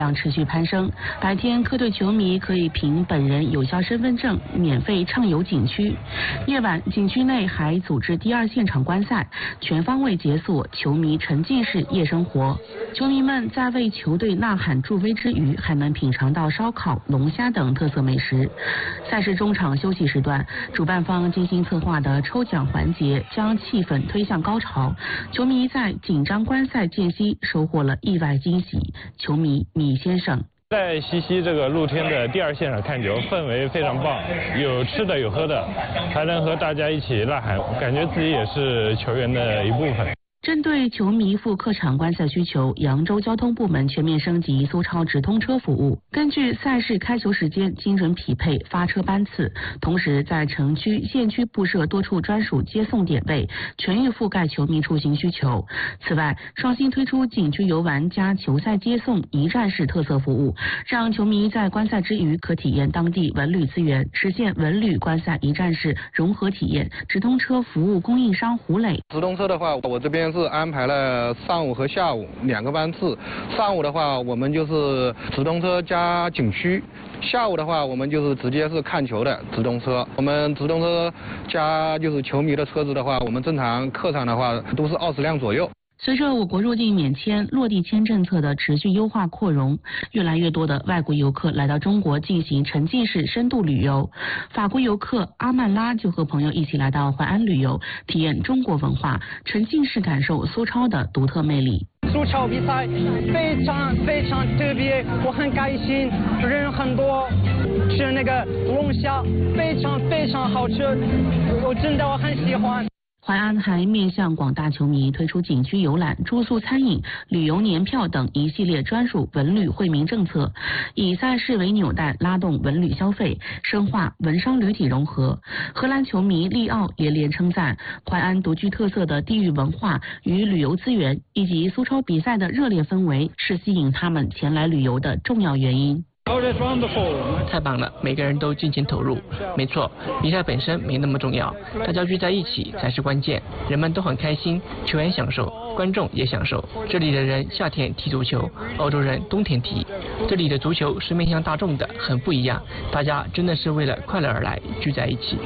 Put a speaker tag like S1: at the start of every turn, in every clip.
S1: 量持续攀升，白天客队球迷可以凭本人有效身份证免费畅游景区，夜晚景区内还组织第二现场观赛，全方位解锁球迷沉浸式夜生活。球迷们在为球队呐喊助威之余，还能品尝到烧烤、龙虾等特色美食。赛事中场休息时段，主办方精心策划的抽奖环节将气氛推向高潮，球迷在紧张观赛间隙收获了意外惊喜。球迷米先生
S2: 在西溪这个露天的第二现场看球，氛围非常棒，有吃的有喝的，还能和大家一起呐喊，感觉自己也是球员的一部分。
S1: 针对球迷赴客场观赛需求，扬州交通部门全面升级苏超直通车服务，根据赛事开球时间精准匹配发车班次，同时在城区、县区布设多处专属接送点位，全域覆盖球迷出行需求。此外，创新推出景区游玩加球赛接送一站式特色服务，让球迷在观赛之余可体验当地文旅资源，实现文旅观赛一站式融合体验。直通车服务供应商胡磊，
S3: 直通车的话，我这边是安排了上午和下午2个班次。上午的话，我们就是直通车加景区；下午的话，我们就是直接是看球的直通车。我们直通车加就是球迷的车子的话，我们正常客场的话都是20辆左右。
S1: 随着我国入境免签、落地签政策的持续优化扩容，越来越多的外国游客来到中国进行沉浸式深度旅游。法国游客阿曼拉就和朋友一起来到淮安旅游，体验中国文化，沉浸式感受苏超的独特魅力。
S4: 苏超比赛非常特别，我很开心，人很多，吃那个龙虾非常好吃，我很喜欢。
S1: 淮安还面向广大球迷推出景区游览、住宿、餐饮、旅游年票等一系列专属文旅惠民政策，以赛事为纽带，拉动文旅消费，深化文商旅体融合。荷兰球迷利奥连连称赞淮安独具特色的地域文化与旅游资源，以及苏超比赛的热烈氛围，是吸引他们前来旅游的重要原因。
S5: 太棒了，每个人都尽情投入。没错，比赛本身没那么重要，大家聚在一起才是关键。人们都很开心，球员享受，观众也享受。这里的人夏天踢足球，欧洲人冬天踢。这里的足球是面向大众的，很不一样。大家真的是为了快乐而来，聚在一起。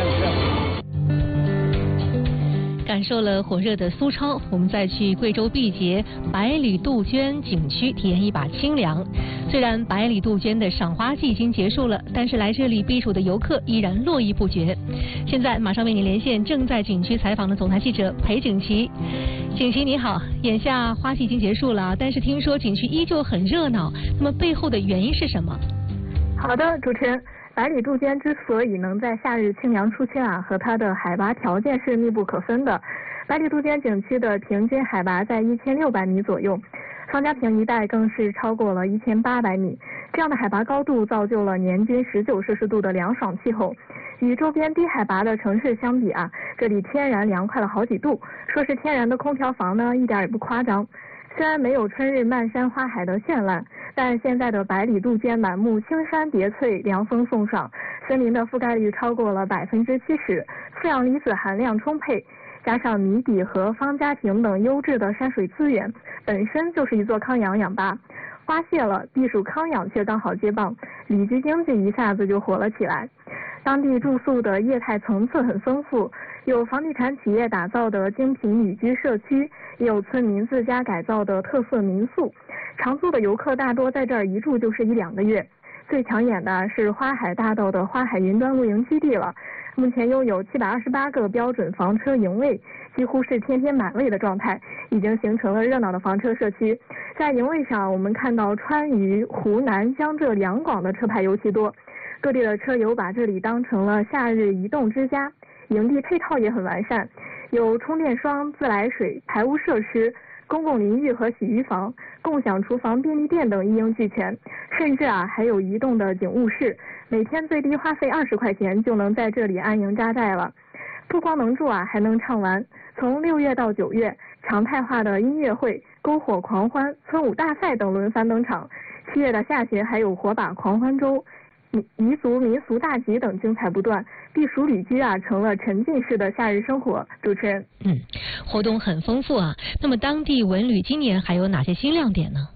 S6: 感受了火热的苏超，我们再去贵州毕节百里杜鹃景区体验一把清凉。虽然百里杜鹃的赏花季已经结束了，但是来这里避暑的游客依然络绎不绝。现在马上为您连线正在景区采访的总台记者裴景琦。景琦你好，眼下花季已经结束了，但是听说景区依旧很热闹，那么背后的原因是什么？
S7: 好的，主持人。百里杜鹃之所以能在夏日清凉出圈和它的海拔条件是密不可分的。百里杜鹃景区的平均海拔在1600米左右，方家坪一带更是超过了1800米。这样的海拔高度造就了年均19摄氏度的凉爽气候，与周边低海拔的城市相比这里天然凉快了好几度，说是天然的空调房呢，一点也不夸张。虽然没有春日漫山花海的绚烂，但现在的百里杜鹃满目青山叠翠，凉风送爽，森林的覆盖率超过了70%，负氧离子含量充沛，加上谜底和方家坪等优质的山水资源，本身就是一座康养氧吧。花谢了，避暑康养却刚好接棒，旅居经济一下子就火了起来。当地住宿的业态层次很丰富，有房地产企业打造的精品旅居社区，也有村民自家改造的特色民宿。常住的游客大多在这儿一住就是1-2个月。最抢眼的是花海大道的花海云端露营基地了，目前拥有728个标准房车营位，几乎是天天满位的状态，已经形成了热闹的房车社区。在营位上，我们看到川渝、湖南、江浙两广的车牌尤其多，各地的车友把这里当成了夏日移动之家。营地配套也很完善，有充电桩、自来水、排污设施、公共淋浴和洗浴房、共享厨房、便利店等一应俱全，甚至还有移动的警务室，每天最低花费20块钱就能在这里安营扎寨了。不光能住还能畅玩，从6月到9月，常态化的音乐会、篝火狂欢、村舞大赛等轮番登场。7月的下旬还有火把狂欢周、彝族民俗大集等精彩不断，避暑旅居成了沉浸式的夏日生活。主持人，
S6: 活动很丰富那么当地文旅今年还有哪些新亮点呢？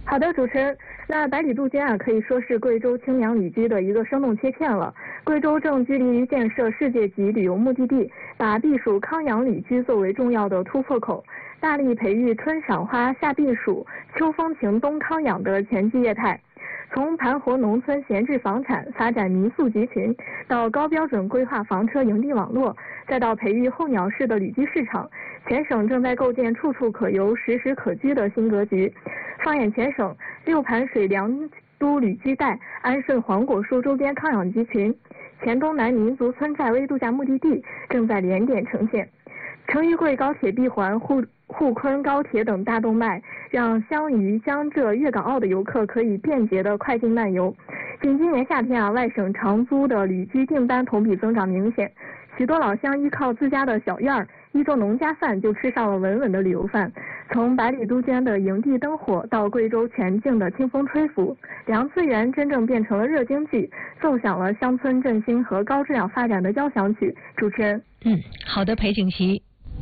S7: 好的，主持人。那百里渡间啊，可以说是贵州清凉旅居的一个生动切片了。贵州正致力于建设世界级旅游目的地，把避暑康养旅居作为重要的突破口，大力培育春赏花、夏避暑、秋风情、冬康养的全季业态。从盘活农村闲置房产发展民宿集群，到高标准规划房车营地网络，再到培育候鸟式的旅居市场，全省正在构建处处可游、时时可居的新格局。放眼全省，6盘水良都旅居带、安顺黄果树周边康养集群、黔东南民族村寨微度假目的地正在连点呈现。成渝贵高铁闭环、沪昆高铁等大动脉，让湘渝、江浙、粤港澳的游客可以便捷的快进慢游。仅今年夏天啊，外省长租的旅居订单同比增长明显，许多老乡依靠自家的小院儿，一做农家饭就吃上了稳稳的旅游饭。从百里渡间的营地灯火到贵州全境的清风吹拂，两次元真正变成了热京剧，奏响了乡村振兴和高质量发展的交响曲。主持人，
S6: 好的，裴景琦。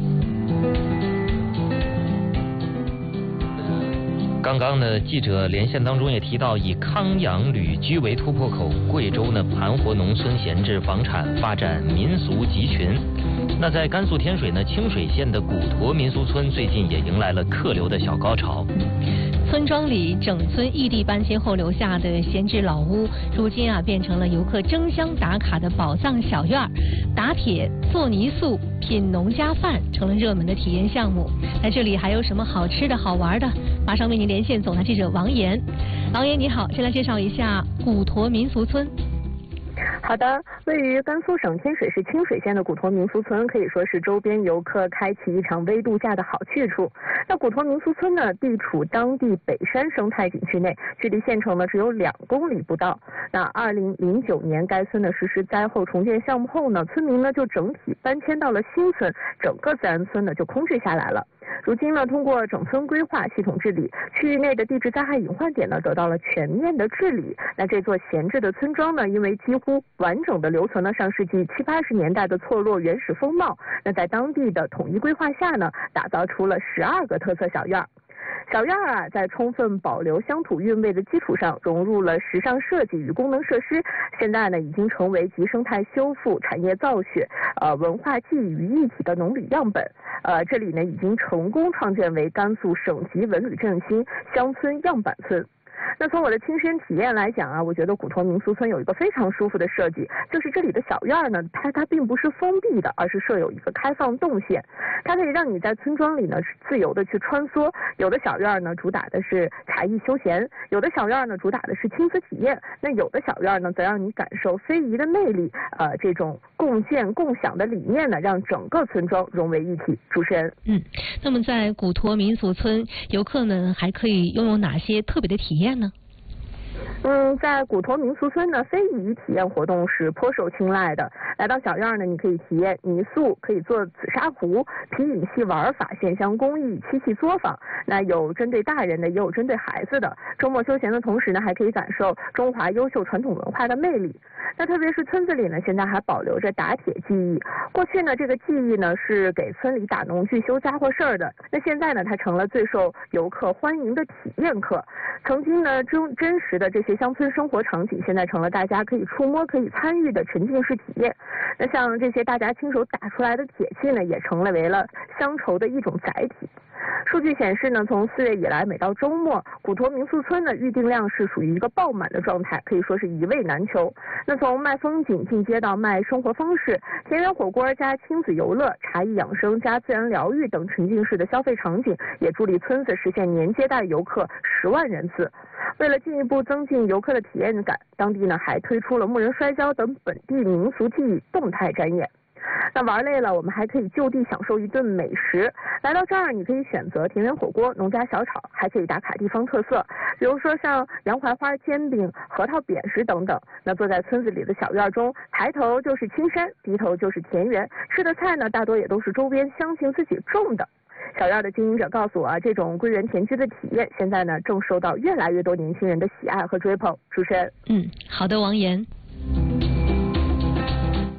S8: 刚刚呢，记者连线当中也提到，以康养旅居为突破口，贵州呢盘活农村闲置房产，发展民俗集群。那在甘肃天水呢，清水县的古沱民俗村最近也迎来了客流的小高潮。
S6: 村庄里整村异地搬迁后留下的闲置老屋，如今啊变成了游客争相打卡的宝藏小院儿，打铁、做泥塑、品农家饭成了热门的体验项目。在这里还有什么好吃的好玩的？马上为您连线总台记者王岩。王岩你好，先来介绍一下古沱民俗村。
S9: 好的，位于甘肃省天水市清水县的古沱民俗村可以说是周边游客开启一场微度假的好去处。那古沱民俗村呢，地处当地北山生态景区内，距离县城呢只有2公里不到。那2009年该村呢实施灾后重建项目后呢，村民呢就整体搬迁到了新村，整个自然村呢就空置下来了。如今呢，通过整村规划系统治理，区域内的地质灾害隐患点呢得到了全面的治理。那这座闲置的村庄呢，因为几乎完整的留存了上世纪70、80年代的错落原始风貌，那在当地的统一规划下呢，打造出了12个特色小院。小院啊，在充分保留乡土韵味的基础上，融入了时尚设计与功能设施，现在呢已经成为集生态修复、产业造血、文化记忆于一体的农旅样本。这里呢已经成功创建为甘肃省级文旅振兴乡村样板村。那从我的亲身体验来讲啊，我觉得古沱民俗村有一个非常舒服的设计，就是这里的小院呢，它并不是封闭的，而是设有一个开放动线，它可以让你在村庄里呢自由的去穿梭。有的小院呢主打的是茶艺休闲，有的小院呢主打的是亲子体验，那有的小院呢则让你感受非遗的魅力。这种共建共享的理念呢，让整个村庄融为一体。主持人，
S6: 那么在古沱民俗村，游客呢还可以拥有哪些特别的体验呢？
S9: 在古沱民俗村呢，非遗体验活动是颇受青睐的。来到小院呢，你可以体验泥塑，可以做紫砂壶、皮影戏玩法、线香工艺、漆器作坊。那有针对大人的，也有针对孩子的。周末休闲的同时呢，还可以感受中华优秀传统文化的魅力。那特别是村子里呢，现在还保留着打铁技艺。过去呢，这个技艺呢是给村里打农具修家伙事儿的。那现在呢，它成了最受游客欢迎的体验课。曾经呢，真实的这些乡村生活场景，现在成了大家可以触摸、可以参与的沉浸式体验。那像这些大家亲手打出来的铁器呢，也成为了乡愁的一种载体。数据显示呢，从4月以来，每到周末，古沱民俗村的预订量是属于一个爆满的状态，可以说是一位难求。那从卖风景进阶到卖生活方式，田园火锅加亲子游乐、茶艺养生加自然疗愈等沉浸式的消费场景，也助力村子实现年接待游客10万人次。为了进一步增进游客的体验感，当地呢还推出了木人摔跤等本地民俗技艺动态展演。那玩累了，我们还可以就地享受一顿美食。来到这儿，你可以选择田园火锅、农家小炒，还可以打卡地方特色，比如说像洋槐花煎饼、核桃扁食等等。那坐在村子里的小院中，抬头就是青山，低头就是田园，吃的菜呢，大多也都是周边乡亲自己种的。小院的经营者告诉我啊，这种归园田居的体验，现在呢正受到越来越多年轻人的喜爱和追捧。主持人，
S6: 好的，王岩。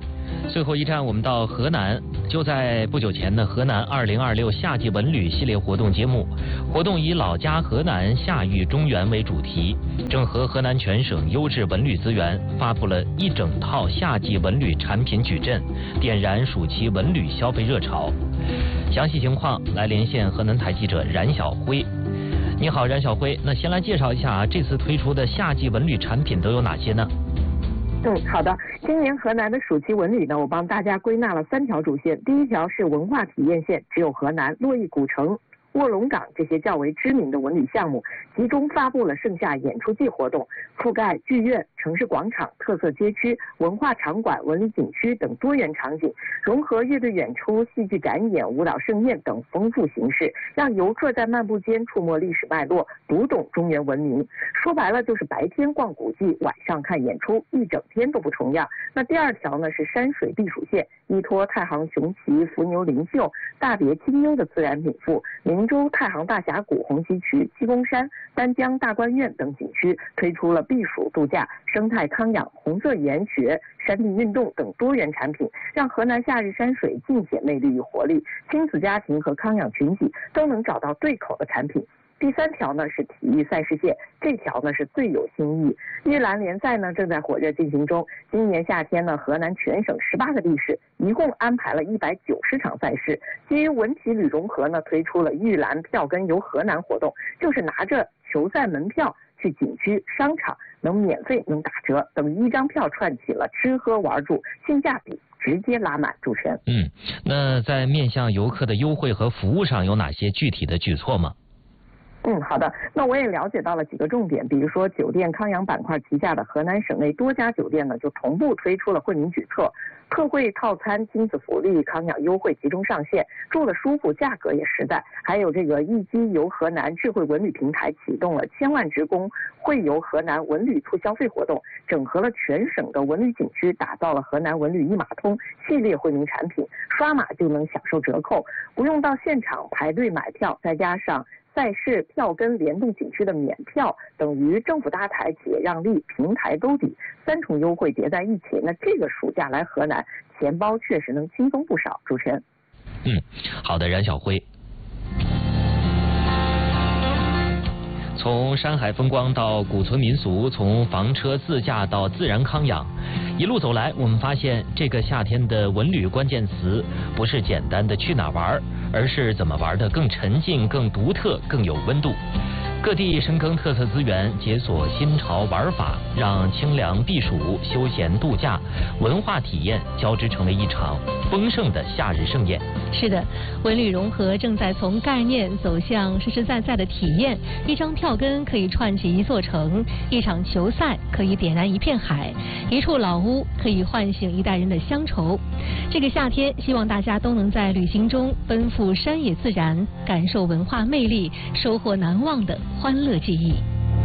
S8: 最后一站，我们到河南。就在不久前呢，河南2026夏季文旅系列活动揭幕。活动以老家河南夏育中原为主题，整合河南全省优质文旅资源，发布了一整套夏季文旅产品矩阵，点燃暑期文旅消费热潮。详细情况来连线河南台记者冉晓辉。你好，冉晓辉。那先来介绍一下这次推出的夏季文旅产品都有哪些呢？
S9: 好的。今年河南的暑期文旅呢，我帮大家归纳了3条主线。第一条是文化体验线，只有河南洛邑古城、卧龙岗这些较为知名的文旅项目，集中发布了盛夏演出季活动，覆盖剧院、城市广场、特色街区、文化场馆、文旅景区等多元场景，融合乐队演出、戏剧展演、舞蹈盛宴等丰富形式，让游客在漫步间触摸历史脉络，读懂中原文明。说白了就是白天逛古迹，晚上看演出，一整天都不重样。那第2条呢是山水避暑线，依托太行雄奇、伏牛灵秀、大别清幽的自然禀赋，灵州太行大峡谷、红旗渠、鸡公山、丹江大观苑等景区推出了避暑度假、生态康养、红色研学、山地运动等多元产品，让河南夏日山水尽显魅力与活力，亲子家庭和康养群体都能找到对口的产品。第3条呢是体育赛事线，这条呢是最有新意。玉兰联赛呢正在火热进行中。今年夏天呢，河南全省18个地市一共安排了190场赛事。基于文体旅融合呢，推出了玉兰票根游河南活动，就是拿着球赛门票去景区、商场，能免费能打折，等于1张票串起了吃喝玩住，性价比直接拉满。主持人，
S8: 那在面向游客的优惠和服务上有哪些具体的举措吗？
S9: 好的。那我也了解到了几个重点，比如说酒店康养板块旗下的河南省内多家酒店呢，就同步推出了惠民举措，特惠套餐、亲子福利、康养优惠集中上线，住得舒服，价格也实在。还有这个易基游河南智慧文旅平台启动了1000万职工惠游河南文旅促消费活动，整合了全省的文旅景区，打造了河南文旅一码通系列惠民产品，刷码就能享受折扣，不用到现场排队买票，再加上赛事票根联动景区的免票，等于政府搭台，企业让利，平台兜底，3重优惠叠在一起。那这个暑假来河南，钱包确实能轻松不少。主持人，
S8: 好的，冉晓辉。从山海风光到古村民俗，从房车自驾到自然康养，一路走来，我们发现这个夏天的文旅关键词不是简单的去哪玩，而是怎么玩的更沉浸、更独特、更有温度。各地深耕特色资源，解锁新潮玩法，让清凉避暑、休闲度假、文化体验交织成为一场丰盛的夏日盛宴。
S6: 是的，文旅融合正在从概念走向实实在在的体验。1张票根可以串起一座城，1场球赛可以点燃一片海，1处老屋可以唤醒一代人的乡愁。这个夏天，希望大家都能在旅行中奔赴山野自然，感受文化魅力，收获难忘的欢乐记忆。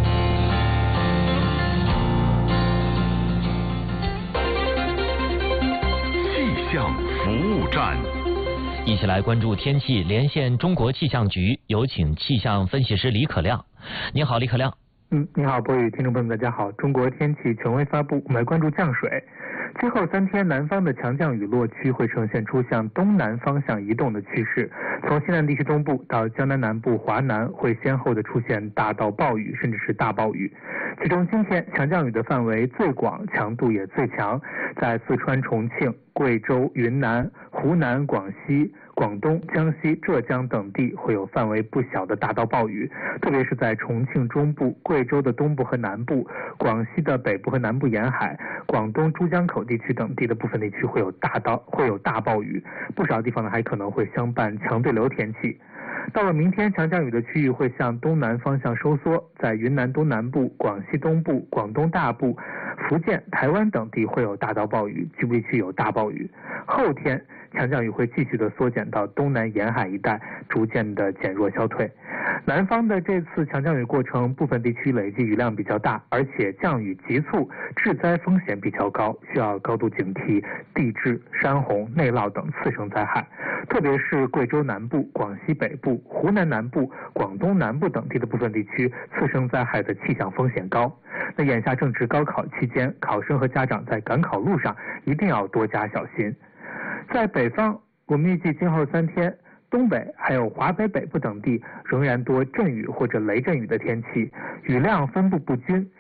S10: 气象服务站，
S8: 一起来关注天气，连线中国气象局，有请气象分析师李可亮。你好，李可亮。
S11: 你好，博宇，听众朋友们，大家好。中国天气权威发布，我们来关注降水。今后3天，南方的强降雨落区会呈现出向东南方向移动的趋势，从西南地区东部到江南南部、华南会先后的出现大到暴雨，甚至是大暴雨。其中今天强降雨的范围最广，强度也最强，在四川、重庆、贵州、云南、湖南、广西、广东、江西、浙江等地会有范围不小的大到暴雨，特别是在重庆中部、贵州的东部和南部、广西的北部和南部沿海、广东珠江口地区等地的部分地区会有大暴雨，不少地方呢还可能会相伴强对流天气。到了明天，强降雨的区域会向东南方向收缩，在云南东南部、广西东部、广东大部、福建、台湾等地会有大到暴雨，局部地区有大暴雨。后天强降雨会继续的缩减到东南沿海一带，逐渐的减弱消退。南方的这次强降雨过程，部分地区累计雨量比较大，而且降雨急促，致灾风险比较高，需要高度警惕地质、山洪、内涝等次生灾害。特别是贵州南部、广西北部、湖南南部、广东南部等地的部分地区，次生灾害的气象风险高。 那眼下正值高考期间，考生和家长在赶考路上一定要多加小心。在北方，我们预计今后3天，东北还有华北北部等地仍然多阵雨或者雷阵雨的天气，雨量分布不均，